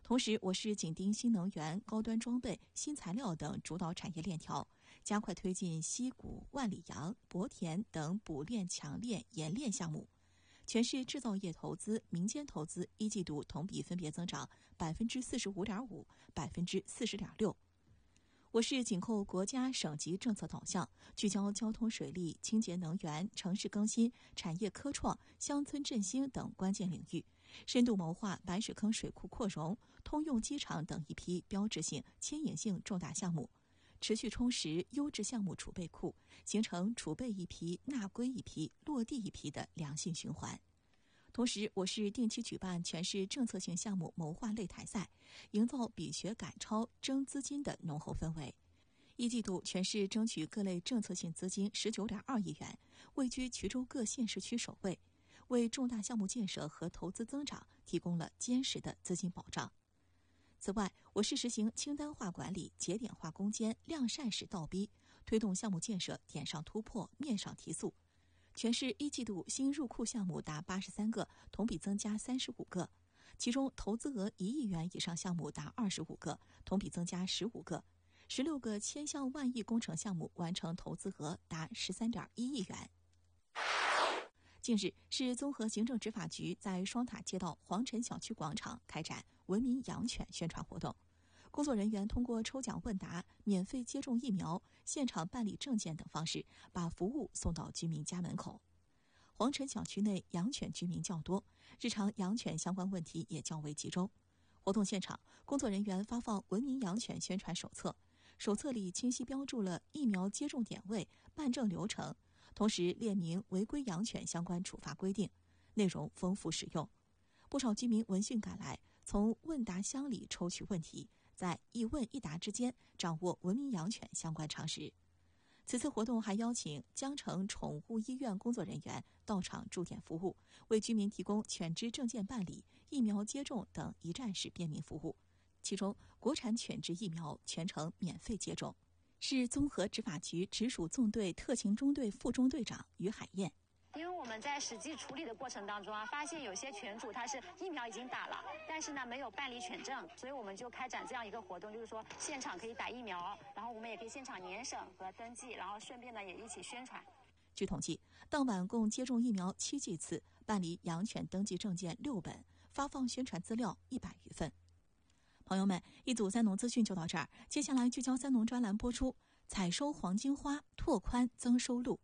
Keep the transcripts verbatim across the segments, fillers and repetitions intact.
同时，我市紧盯新能源、高端装备、新材料等主导产业链条，加快推进西谷、万里洋、博田等补炼、强炼、冶炼项目。全市制造业投资、民间投资一季度同比分别增长百分之四十五点五、百分之四十点六。我市紧扣国家省级政策导向，聚焦交通水利、清洁能源、城市更新、产业科创、乡村振兴等关键领域，深度谋划白水坑水库扩容、通用机场等一批标志性、牵引性重大项目，持续充实优质项目储备库，形成储备一批、纳归一批、落地一批的良性循环。同时，我市定期举办全市政策性项目谋划擂台赛，营造比学赶超、争资金的浓厚氛围。一季度，全市争取各类政策性资金十九点二亿元，位居衢州各县市区首位，为重大项目建设和投资增长提供了坚实的资金保障。此外，我市实行清单化管理、节点化攻坚、量晒式倒逼，推动项目建设点上突破、面上提速。全市一季度新入库项目达八十三个，同比增加三十五个，其中投资额一亿元以上项目达二十五个，同比增加十五个，十六个千项万亿工程项目完成投资额达十三点一亿元。近日，市综合行政执法局在双塔街道黄尘小区广场开展文明养犬宣传活动。工作人员通过抽奖问答、免费接种疫苗、现场办理证件等方式，把服务送到居民家门口。黄尘小区内养犬居民较多，日常养犬相关问题也较为集中。活动现场，工作人员发放文明养犬宣传手册，手册里清晰标注了疫苗接种点位、办证流程，同时列明违规养犬相关处罚规定，内容丰富实用。不少居民闻讯赶来，从问答箱里抽取问题，在一问一答之间掌握文明养犬相关常识。此次活动还邀请江城宠物医院工作人员到场驻点服务，为居民提供犬只证件办理、疫苗接种等一站式便民服务。其中，国产犬只疫苗全程免费接种。市综合执法局直属纵队特勤中队副中队长于海燕。 因为我们在实际处理的过程当中啊，发现有些犬主他是疫苗已经打了，但是呢没有办理犬证，所以我们就开展这样一个活动，就是说现场可以打疫苗，然后我们也可以现场年审和登记，然后顺便呢也一起宣传。 据统计，当晚共接种疫苗七剂次，办理养犬登记证件六本，发放宣传资料一百余份。朋友们，一组三农资讯就到这儿，接下来聚焦三农专栏播出，采收黄金花，拓宽增收路。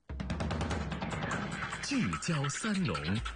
聚焦三农。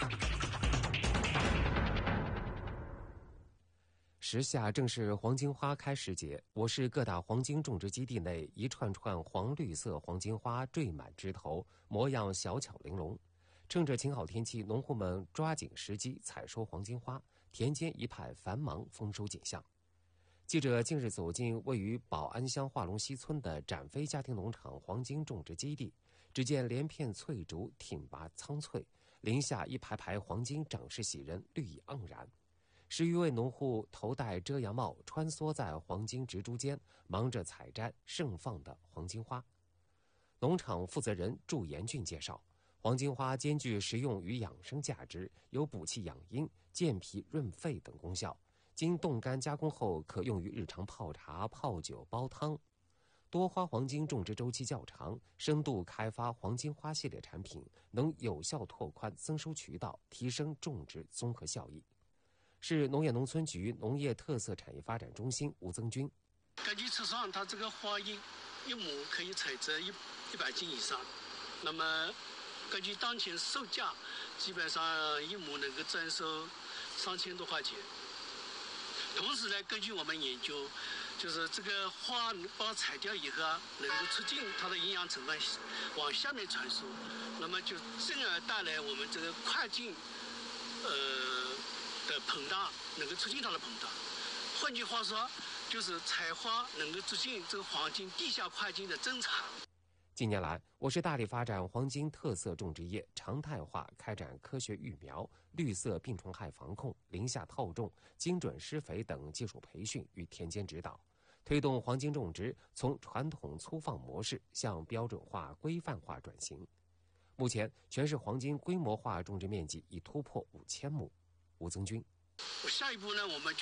时下正是黄金花开时节，我市各大黄金种植基地内一串串黄绿色黄金花缀满枝头，模样小巧玲珑。趁着晴好天气，农户们抓紧时机采收黄金花，田间一派繁忙丰收景象。记者近日走进位于宝安乡化龙西村的展飞家庭农场黄金种植基地，只见连片翠竹挺拔苍翠，林下一排排黄金长势喜人，绿意盎然。十余位农户头戴遮阳帽，穿梭在黄金植株间，忙着采摘盛放的黄金花。农场负责人祝延俊介绍，黄金花兼具食用与养生价值，有补气养阴、健脾润肺等功效。经冻干加工后，可用于日常泡茶、泡酒、煲汤。多花黄金种植周期较长，深度开发黄金花系列产品，能有效拓宽增收渠道，提升种植综合效益。市农业农村局农业特色产业发展中心吴增军。 根据测算，它这个花一一亩可以采摘一一百斤以上。那么根据当前售价，基本上一亩能够增收三千多块钱。同时呢，根据我们研究，就是这个花把它采掉以后啊，能够促进它的营养成分往下面传输，那么就进而带来我们这个块茎呃的膨大，能够促进它的膨大。换句话说，就是采花能够促进这个黄金地下块茎的增产。 近年来，我市大力发展黄金特色种植业常态化，开展科学育苗、绿色病虫害防控、林下套种、精准施肥等技术培训与田间指导，推动黄金种植从传统粗放模式向标准化、规范化转型。目前，全市黄金规模化种植面积已突破五千亩。吴增军。 下一步呢，我们就